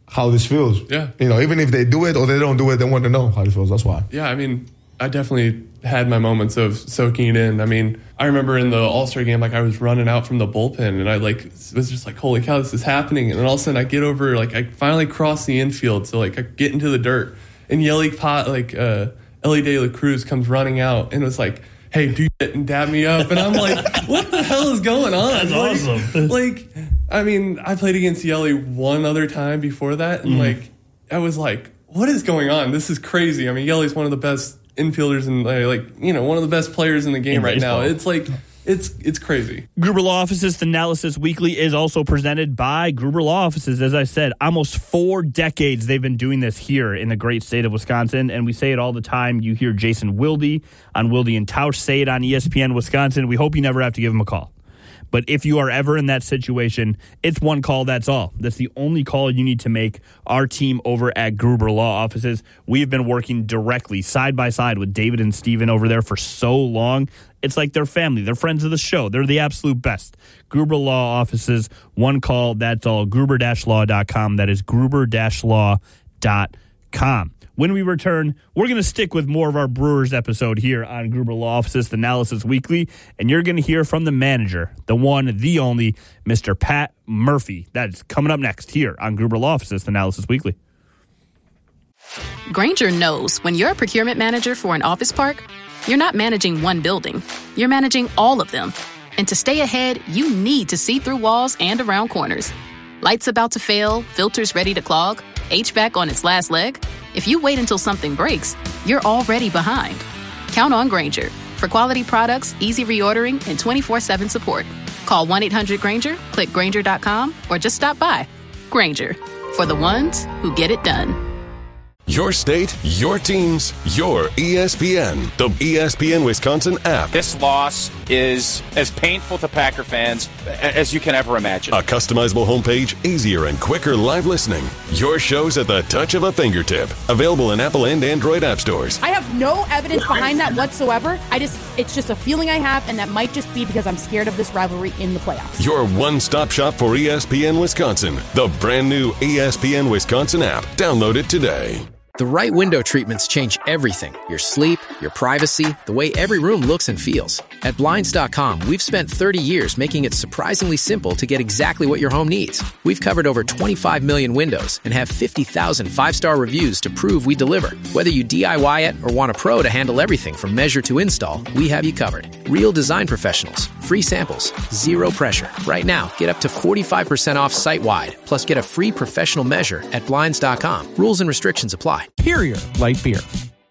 how this feels. Yeah. Even if they do it or they don't do it, they want to know how it feels. That's why. Yeah, I definitely had my moments of soaking it in. I remember in the All-Star game, I was running out from the bullpen, and I was just like, holy cow, this is happening. And then all of a sudden I get over, I finally cross the infield. So I get into the dirt, and Elly De La Cruz comes running out and was like, hey, do it, and dab me up. And I'm like, what the hell is going on? That's awesome. I played against Elly one other time before that, and I was like, what is going on? This is crazy. Elly's one of the best infielders and one of the best players in the game right now. It's it's crazy. Gruber Law Offices, the Analysis Weekly, is also presented by Gruber Law Offices. As I said, almost 4 decades they've been doing this here in the great state of Wisconsin, and we say it all the time. You hear Jason Wilde on Wilde and Tausch say it on ESPN Wisconsin. We hope you never have to give him a call. But if you are ever in that situation, it's one call, that's all. That's the only call you need to make. Our team over at Gruber Law Offices, we have been working directly, side by side, with David and Steven over there for so long. It's like they're family. They're friends of the show. They're the absolute best. Gruber Law Offices, one call, that's all. Gruber-law.com. That is Gruber-law.com. When we return, we're going to stick with more of our Brewers episode here on Gruber Law Offices, the Analysis Weekly, and you're going to hear from the manager, the one, the only, Mr. Pat Murphy. That's coming up next here on Gruber Law Offices, the Analysis Weekly. Grainger knows when you're a procurement manager for an office park, you're not managing one building. You're managing all of them. And to stay ahead, you need to see through walls and around corners. Lights about to fail, filters ready to clog, HVAC on its last leg. If you wait until something breaks, you're already behind. Count on Grainger for quality products, easy reordering, and 24/7 support. Call 1-800-GRAINGER, click Grainger.com, or just stop by. Grainger, for the ones who get it done. Your state, your teams, your ESPN. The ESPN Wisconsin app. This loss is as painful to Packer fans as you can ever imagine. A customizable homepage, easier and quicker live listening. Your shows at the touch of a fingertip. Available in Apple and Android app stores. I have no evidence behind that whatsoever. It's just a feeling I have, and that might just be because I'm scared of this rivalry in the playoffs. Your one-stop shop for ESPN Wisconsin. The brand new ESPN Wisconsin app. Download it today. The right window treatments change everything. Your sleep, your privacy, the way every room looks and feels. At Blinds.com, we've spent 30 years making it surprisingly simple to get exactly what your home needs. We've covered over 25 million windows and have 50,000 5-star reviews to prove we deliver. Whether you DIY it or want a pro to handle everything from measure to install, we have you covered. Real design professionals, free samples, zero pressure. Right now, get up to 45% off site-wide, plus get a free professional measure at Blinds.com. Rules and restrictions apply. Superior Light Beer.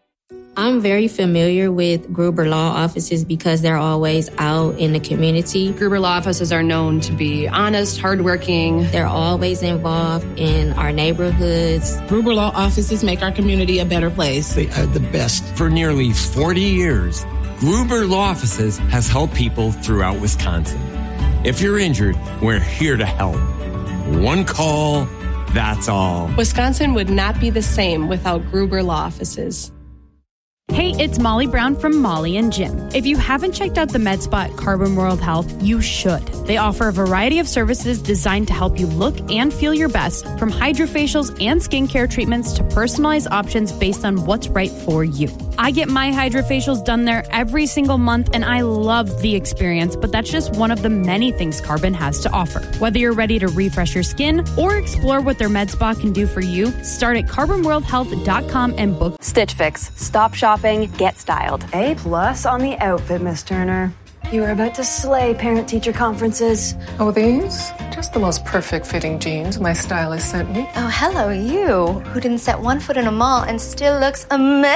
I'm very familiar with Gruber Law Offices because they're always out in the community. Gruber Law Offices are known to be honest, hardworking. They're always involved in our neighborhoods. Gruber Law Offices make our community a better place. They are the best. For nearly 40 years, Gruber Law Offices has helped people throughout Wisconsin. If you're injured, we're here to help. One call, that's all. Wisconsin would not be the same without Gruber Law Offices. Hey, it's Molly Brown from Molly and Jim. If you haven't checked out the MedSpa at Carbon World Health, you should. They offer a variety of services designed to help you look and feel your best, from hydrofacials and skincare treatments to personalized options based on what's right for you. I get my hydrofacials done there every single month, and I love the experience, but that's just one of the many things Carbon has to offer. Whether you're ready to refresh your skin or explore what their MedSpa can do for you, start at carbonworldhealth.com and book. Stitch Fix. Stop shopping, get styled. A+ on the outfit, Miss Turner. You are about to slay parent-teacher conferences. Oh, these? Just the most perfect fitting jeans my stylist sent me. Oh, hello, you, who didn't set one foot in a mall and still looks amazing.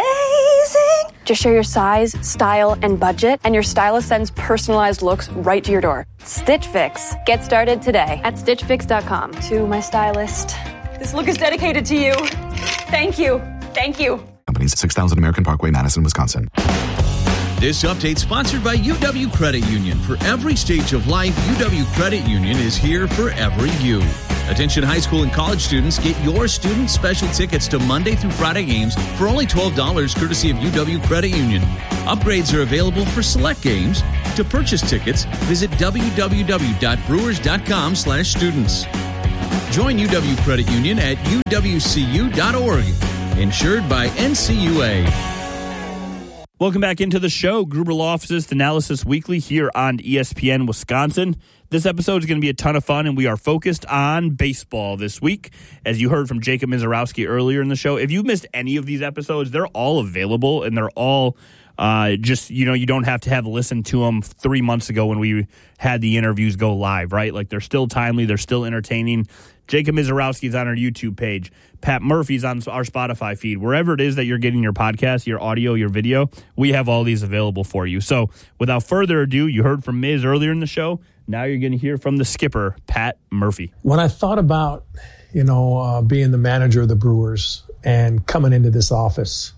Just share your size, style, and budget, and your stylist sends personalized looks right to your door. Stitch Fix. Get started today at StitchFix.com. To my stylist, this look is dedicated to you. Thank you. Thank you. Companies, 6000 American Parkway, Madison, Wisconsin. This update sponsored by UW Credit Union. For every stage of life, UW Credit Union is here for every you. Attention high school and college students, get your student special tickets to Monday through Friday games for only $12 courtesy of UW Credit Union. Upgrades are available for select games. To purchase tickets, visit www.brewers.com/students. Join UW Credit Union at uwcu.org. Insured by NCUA. Welcome back into the show. Gruber Law Offices Analysis Weekly here on ESPN Wisconsin. This episode is going to be a ton of fun, and we are focused on baseball this week. As you heard from Jacob Mizorowski earlier in the show, if you missed any of these episodes, they're all available, and they're all you don't have to have listened to them 3 months ago when we had the interviews go live, right? Like, they're still timely, they're still entertaining. Jacob Mizorowski is on our YouTube page. Pat Murphy's on our Spotify feed. Wherever it is that you're getting your podcast, your audio, your video, we have all these available for you. So without further ado, you heard from Miz earlier in the show. Now you're going to hear from the skipper, Pat Murphy. When I thought about, being the manager of the Brewers and coming into this office,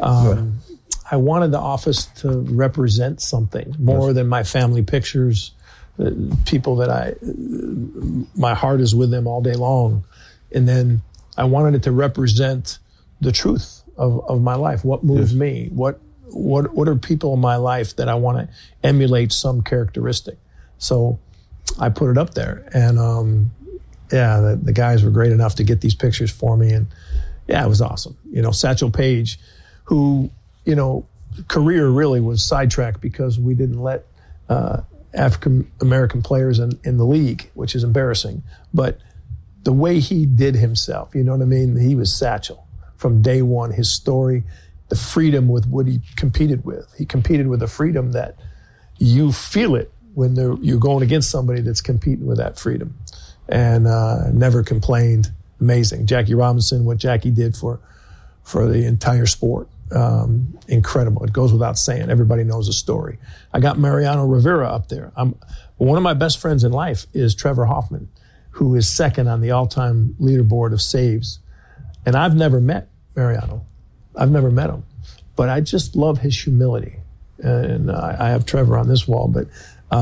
I wanted the office to represent something more than my family pictures, people that my heart is with them all day long. And then I wanted it to represent the truth of my life. What moves me? What are people in my life that I want to emulate some characteristic? So I put it up there, and the guys were great enough to get these pictures for me, and it was awesome. Satchel Paige, who career really was sidetracked because we didn't let African American players in the league, which is embarrassing. But the way he did himself, you know what I mean? He was Satchel from day one. His story, the freedom with what he competed with. He competed with a freedom that you feel it when you're going against somebody that's competing with that freedom, and never complained. Amazing. Jackie Robinson, what Jackie did for the entire sport. Incredible. It goes without saying. Everybody knows the story. I got Mariano Rivera up there. One of my best friends in life is Trevor Hoffman, who is second on the all-time leaderboard of saves. And I've never met Mariano. I've never met him. But I just love his humility. And I have Trevor on this wall, but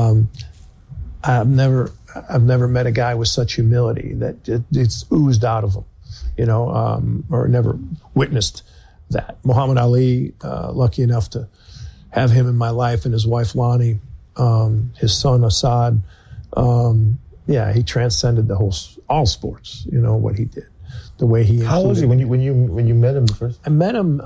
I've never met a guy with such humility that it's oozed out of him, or never witnessed that. Muhammad Ali, lucky enough to have him in my life, and his wife Lonnie, his son Assad. He transcended all sports. What he did, the way he. How old was he when you met him the first? I met him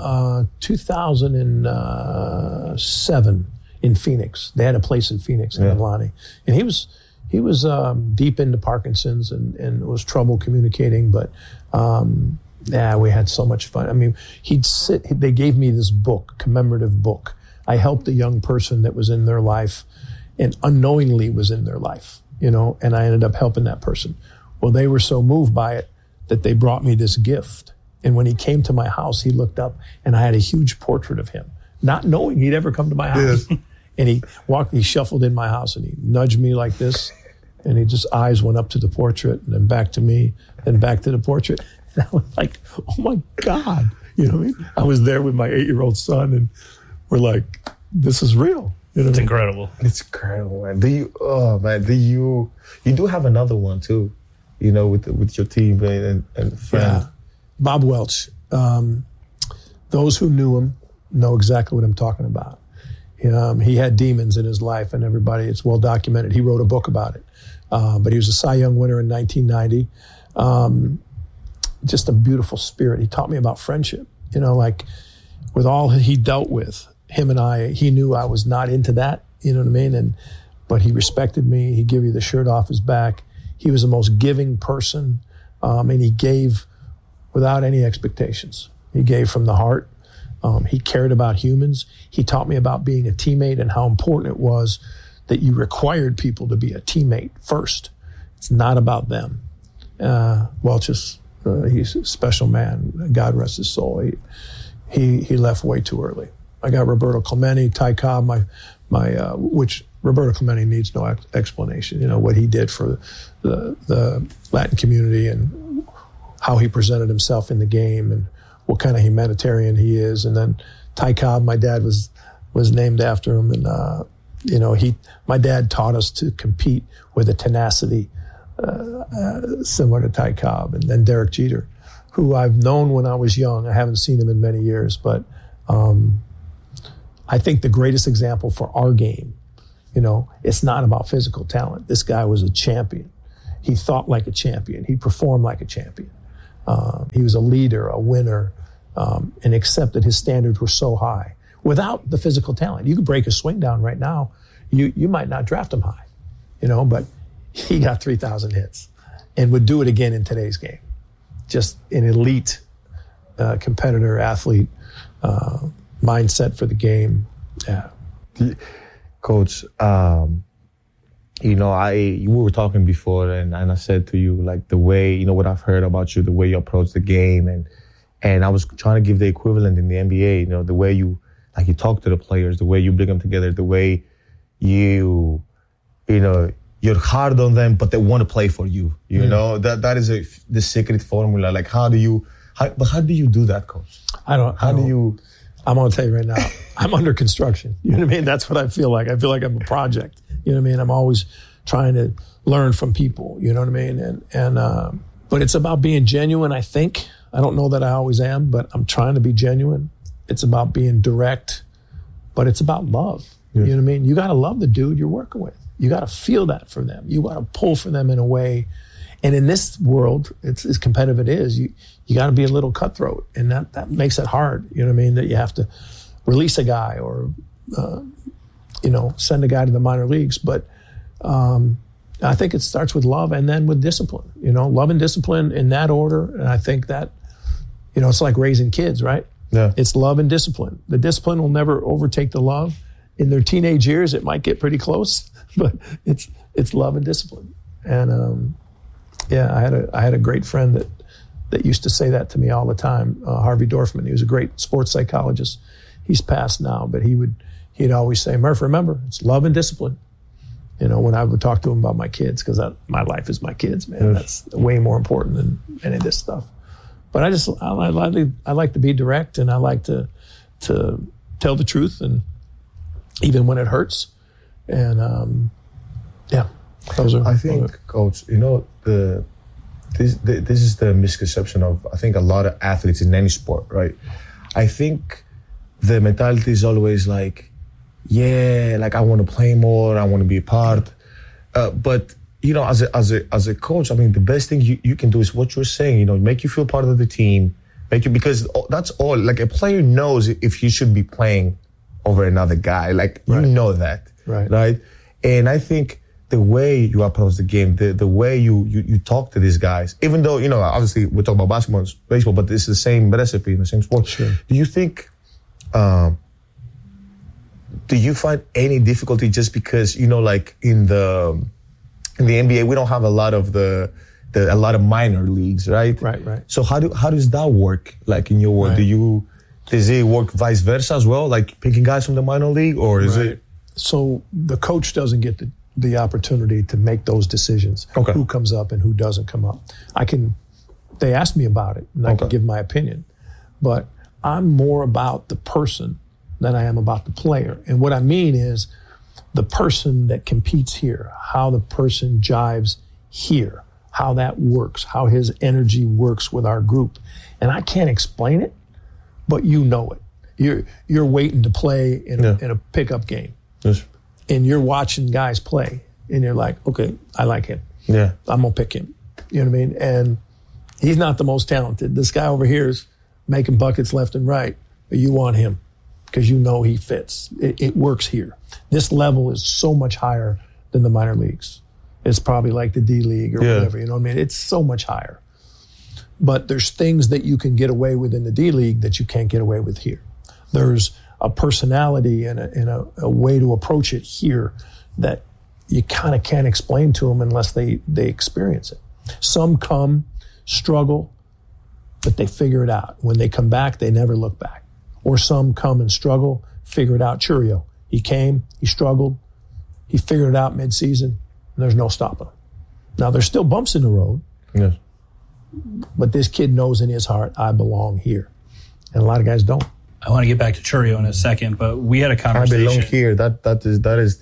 2007 in Phoenix. They had a place in Phoenix in Lonnie, and he was deep into Parkinson's and was trouble communicating, but. We had so much fun. I mean, they gave me this book, commemorative book. I helped a young person that was in their life and unknowingly was in their life, and I ended up helping that person. Well, they were so moved by it that they brought me this gift. And when he came to my house, he looked up and I had a huge portrait of him, not knowing he'd ever come to my house. Yes. And he shuffled in my house and he nudged me like this. And his eyes went up to the portrait and then back to me, then back to the portrait. And I was like, oh my God. You know what I mean? I was there with my 8-year-old son and we're like, this is real. It's incredible. It's incredible, man. You do have another one too, with your team and friends. Yeah. Bob Welch. Those who knew him know exactly what I'm talking about. He had demons in his life, and it's well documented. He wrote a book about it. But he was a Cy Young winner in 1990. Just a beautiful spirit. He taught me about friendship. With all he dealt with, him and he knew I was not into that. You know what I mean? But he respected me. He gave you the shirt off his back. He was the most giving person, and he gave without any expectations. He gave from the heart. He cared about humans. He taught me about being a teammate and how important it was that you required people to be a teammate first. It's not about them. He's a special man. God rest his soul. He left way too early. I got Roberto Clemente, Ty Cobb, which Roberto Clemente needs no explanation. What he did for the Latin community and how he presented himself in the game and what kind of humanitarian he is. And then Ty Cobb, my dad was named after him. And, my dad taught us to compete with a tenacity similar to Ty Cobb. And then Derek Jeter, who I've known when I was young. I haven't seen him in many years, but I think the greatest example for our game, it's not about physical talent. This guy was a champion. He thought like a champion. He performed like a champion. He was a leader, a winner, and accepted his standards were so high. Without the physical talent, you could break a swing down right now. You might not draft him high, but he got 3,000 hits and would do it again in today's game. Just an elite competitor, athlete, mindset for the game. Yeah. Coach, we were talking before, and I said to you, like, the way, what I've heard about you, the way you approach the game, and I was trying to give the equivalent in the NBA, the way you talk to the players, the way you bring them together, the way you're hard on them, but they want to play for you. You know, that is the secret formula. Like, how do you do that, Coach? I'm going to tell you right now, I'm under construction. You know what I mean? That's what I feel like. I feel like I'm a project. You know what I mean? I'm always trying to learn from people. You know what I mean? But it's about being genuine, I think. I don't know that I always am, but I'm trying to be genuine. It's about being direct, but it's about love. Yeah. You know what I mean? You got to love the dude you're working with. You got to feel that for them. You got to pull for them in a way. And in this world, it's as competitive it is. You got to be a little cutthroat, and that makes it hard. You know what I mean? That you have to release a guy or, send a guy to the minor leagues. But I think it starts with love and then with discipline. Love and discipline in that order. And I think that, it's like raising kids, right? Yeah. It's love and discipline. The discipline will never overtake the love. In their teenage years, it might get pretty close, but it's love and discipline. And I had a great friend that used to say that to me all the time, Harvey Dorfman. He was a great sports psychologist. He's passed now, but he'd always say, Murph, remember, it's love and discipline. When I would talk to him about my kids, because my life is my kids, man. That's way more important than any of this stuff. But I like to be direct, and I like to tell the truth, and even when it hurts. And I think, Coach, this is the misconception of, I think, a lot of athletes in any sport, right? I think the mentality is always like, I want to play more, I want to be a part. But as a coach, I mean, the best thing you can do is what you're saying. Make you feel part of the team, because that's all. Like, a player knows if he should be playing over another guy. Like, you know that, right? And I think the way you approach the game, the way you talk to these guys, even though, obviously we're talking about basketball and baseball, but it's the same recipe in the same sport. Sure. Do you think, do you find any difficulty just because, like in the NBA, we don't have a lot of a lot of minor leagues, right? Right. So how does that work? Like, in your world, Right. Does it work vice versa as well? Like picking guys from the minor league, or is it? So the coach doesn't get the opportunity to make those decisions. Okay. Who comes up and who doesn't come up. They ask me about it, and I can give my opinion. But I'm more about the person than I am about the player. And what I mean is the person that competes here, how the person jives here, how that works, how his energy works with our group. And I can't explain it, but you know it. You're waiting to play in a pickup game. Yes. And you're watching guys play, and you're like, okay, I like him. Yeah. I'm going to pick him. You know what I mean? And he's not the most talented. This guy over here is making buckets left and right, but you want him because you know he fits. It works here. This level is so much higher than the minor leagues. It's probably like the D League or whatever, you know what I mean? It's so much higher. But there's things that you can get away with in the D League that you can't get away with here. There's a personality and a way to approach it here that you kind of can't explain to them unless they experience it. Some come, struggle, but they figure it out. When they come back, they never look back. Or some come and struggle, figure it out. Churio, he came, he struggled, he figured it out mid-season, and there's no stopping him. Now, there's still bumps in the road, yes, but this kid knows in his heart, I belong here. And a lot of guys don't. I want to get back to Churio in a second, but we had a conversation. I belong here. That is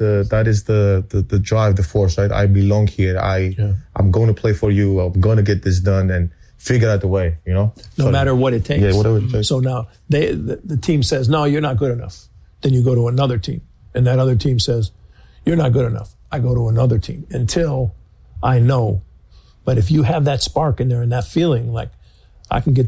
the drive, the force, right? I belong here. I'm going to play for you. I'm going to get this done and figure out the way, you know? No matter what it takes. Yeah, whatever it takes. So now the team says, no, you're not good enough. Then you go to another team. And that other team says, you're not good enough. I go to another team until I know But if you have that spark in there and that feeling, like, I can get